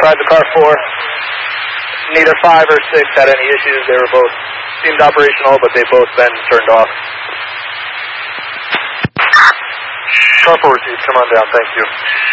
tried the car 4. Neither 5 or 6 had any issues. They were both seemed operational, but they both been turned off. Car 4 received. Come on down. Thank you.